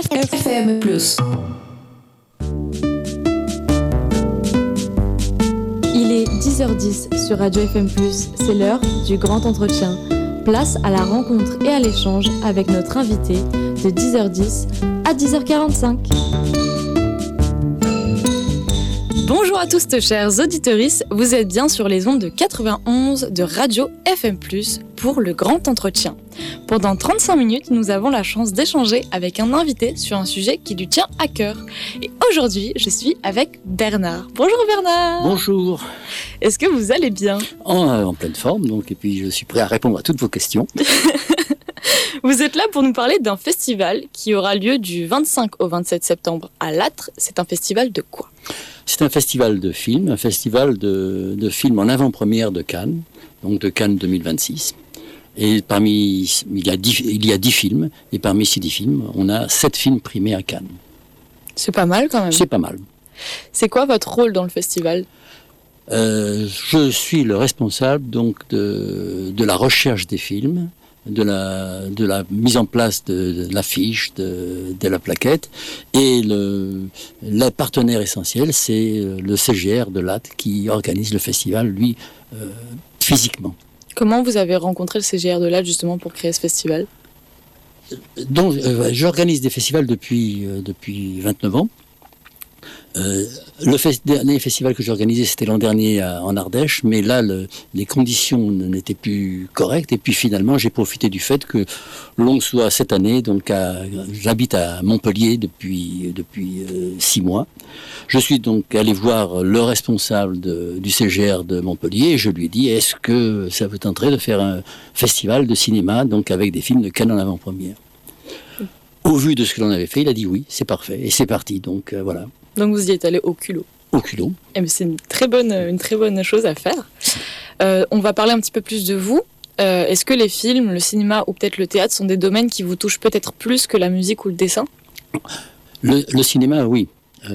FM+. Il est 10h10 sur Radio FM+, c'est l'heure du grand entretien. Place à la rencontre et à l'échange avec notre invité de 10h10 à 10h45. Bonjour à tous, chers auditeuristes, vous êtes bien sur les ondes de 91 de Radio FM+, pour le grand entretien. Pendant 35 minutes, nous avons la chance d'échanger avec un invité sur un sujet qui lui tient à cœur. Et aujourd'hui, je suis avec Bernard. Bonjour Bernard. Bonjour. Est-ce que vous allez bien ? En pleine forme, donc, et puis je suis prêt à répondre à toutes vos questions. Vous êtes là pour nous parler d'un festival qui aura lieu du 25 au 27 septembre à Lattre. C'est un festival de quoi ? C'est un festival de films, un festival de films en avant-première de Cannes, donc de Cannes 2026. Et il y a 10 films, et parmi ces 10 films, on a 7 films primés à Cannes. C'est pas mal quand même. C'est pas mal. C'est quoi votre rôle dans le festival ? Je suis le responsable donc de la recherche des films, de la mise en place de l'affiche, de la plaquette, et le partenaire essentiel, c'est le CGR de Lattre qui organise le festival, lui, physiquement. Comment vous avez rencontré le CGR de Lattre justement pour créer ce festival ? Donc, j'organise des festivals depuis 29 ans. Le dernier festival que j'ai organisé, c'était l'an dernier en Ardèche, mais là, les conditions n'étaient plus correctes. Et puis finalement, j'ai profité du fait que l'on soit cette année. Donc, j'habite à Montpellier depuis 6 mois. Je suis donc allé voir le responsable du CGR de Montpellier et je lui ai dit: est-ce que ça vous tenterait de faire un festival de cinéma, donc avec des films de Cannes en avant-première ? Au vu de ce que l'on avait fait, il a dit oui, c'est parfait, et c'est parti. Donc voilà. Donc vous y êtes allé au culot. Au culot. Eh bien, c'est une très bonne chose à faire. On va parler un petit peu plus de vous. Est-ce que les films, le cinéma ou peut-être le théâtre sont des domaines qui vous touchent peut-être plus que la musique ou le dessin ? Le cinéma, oui.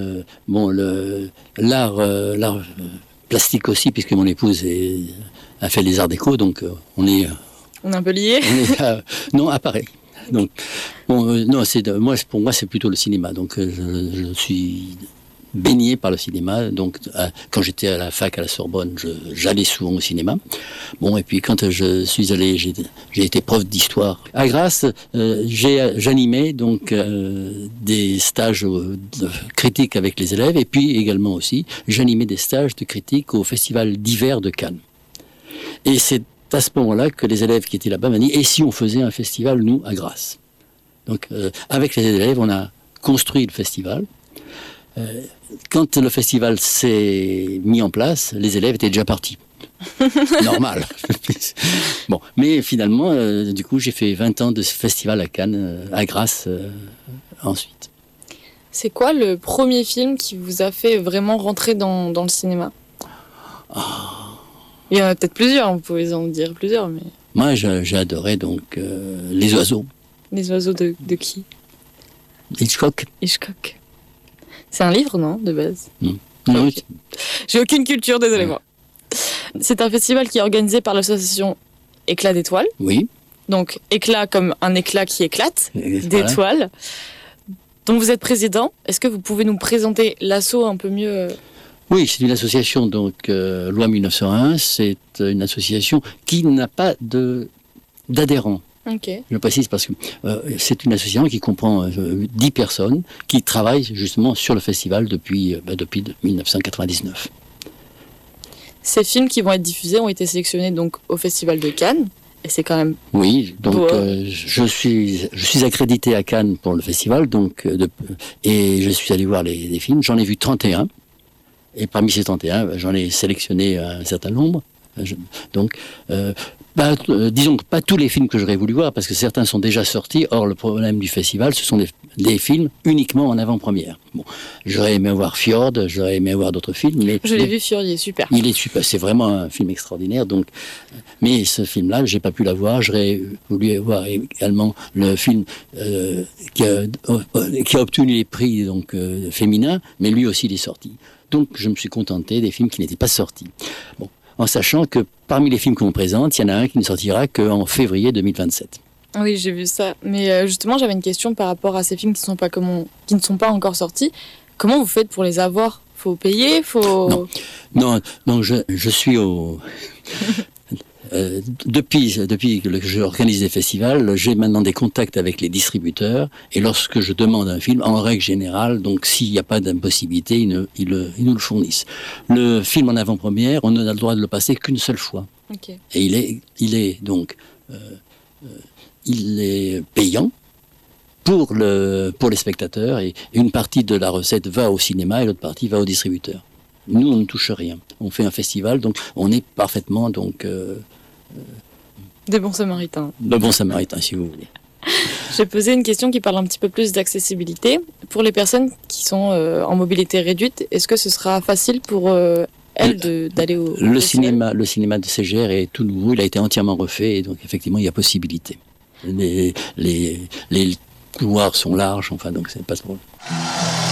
L'art plastique aussi, puisque mon épouse a fait les arts déco, donc on est un peu liés. Non, à pareil. Donc, pour moi, c'est plutôt le cinéma. Donc, je suis baigné par le cinéma. Donc, quand j'étais à la fac à la Sorbonne, j'allais souvent au cinéma. Bon, et puis quand je suis allé, j'ai été prof d'histoire. À Grasse, j'animais donc des stages de critique avec les élèves, et puis également aussi, j'animais des stages de critique au Festival d'hiver de Cannes. Et c'est à ce moment-là que les élèves qui étaient là-bas m'ont dit: et si on faisait un festival, nous, à Grasse ? Donc, avec les élèves, on a construit le festival. Quand le festival s'est mis en place, les élèves étaient déjà partis. Normal. Bon, mais finalement, du coup, j'ai fait 20 ans de festival à Cannes, à Grasse, ensuite. C'est quoi le premier film qui vous a fait vraiment rentrer dans le cinéma ? Il y en a peut-être plusieurs, vous pouvez en dire plusieurs. Mais... Moi, j'ai adoré donc Les Oiseaux. Les Oiseaux de qui ? Hitchcock. C'est un livre, non, de base ? Non. Okay. J'ai aucune culture, désolé moi. C'est un festival qui est organisé par l'association Éclat d'étoiles. Oui. Donc, éclat comme un éclat qui éclate, d'étoiles. dont vous êtes président. Est-ce que vous pouvez nous présenter l'asso un peu mieux ? Oui, c'est une association, donc loi 1901, c'est une association qui n'a pas d'adhérents. Okay. Je précise parce que c'est une association qui comprend 10 personnes qui travaillent justement sur le festival depuis 1999. Ces films qui vont être diffusés ont été sélectionnés donc au Festival de Cannes. Et c'est quand même... Oui, donc je suis accrédité à Cannes pour le festival, donc, et je suis allé voir les films. J'en ai vu 31. Et parmi ces 31, j'en ai sélectionné un certain nombre. Disons que pas tous les films que j'aurais voulu voir, parce que certains sont déjà sortis. Or, le problème du festival, ce sont des films uniquement en avant-première. Bon, j'aurais aimé voir Fjord, j'aurais aimé voir d'autres films. Mais je l'ai vu, Fjord, il est super. Il est super, c'est vraiment un film extraordinaire. Donc, mais ce film-là, j'ai pas pu l'avoir. J'aurais voulu voir également le film qui a obtenu les prix donc féminins, mais lui aussi il est sorti. Donc, je me suis contenté des films qui n'étaient pas sortis. Bon, en sachant que parmi les films qu'on présente, il y en a un qui ne sortira qu'en février 2027. Oui, j'ai vu ça. Mais justement, j'avais une question par rapport à ces films qui ne sont pas encore sortis. Comment vous faites pour les avoir? Faut payer, faut... Non, je suis au... depuis que j'organise des festivals, j'ai maintenant des contacts avec les distributeurs, et lorsque je demande un film, en règle générale, donc s'il n'y a pas d'impossibilité, ils nous le fournissent. Le film en avant-première, on n'a le droit de le passer qu'une seule fois. Okay. Et il est donc il est payant pour les spectateurs, et une partie de la recette va au cinéma et l'autre partie va au distributeur. Nous, on ne touche rien. On fait un festival, donc on est parfaitement des bons samaritains. De bons samaritains, si vous voulez. J'ai posé une question qui parle un petit peu plus d'accessibilité. Pour les personnes qui sont en mobilité réduite, est-ce que ce sera facile pour elles d'aller au festival? Le cinéma de CGR est tout nouveau, il a été entièrement refait, et donc effectivement, il y a possibilité. Les couloirs sont larges, enfin, donc c'est pas trop.